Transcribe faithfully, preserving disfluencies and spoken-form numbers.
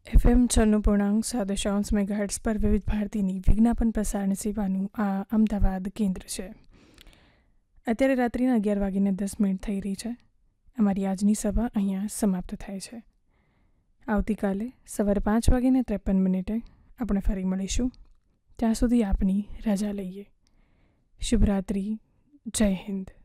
F M છન્નું પૂર્ણાંક સાત દશાંશ મેગાહર્ટ્ઝ પર વિવિધ ભારતીની વિજ્ઞાપન પ્રસારણ સેવાનું આ અમદાવાદ કેન્દ્ર છે. અત્યારે રાત્રિના અગિયાર વાગીને દસ મિનિટ થઈ રહી છે. અમારી આજની સભા અહીંયા સમાપ્ત થાય છે. આવતીકાલે સવારે પાંચ વાગીને ત્રેપન મિનિટે આપણે ફરી મળીશું. ત્યાં સુધી આપની રજા લઈએ. શુભરાત્રિ. જય હિન્દ.